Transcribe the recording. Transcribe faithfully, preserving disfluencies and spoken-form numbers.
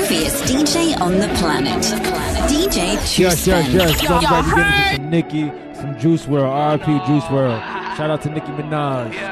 grooviest D J on the planet. D J Juice Yes, yes, yes. Yo, I'm glad you're getting some Nicki, some Juice world. R I P Juice world. Shout out to Nicki Minaj.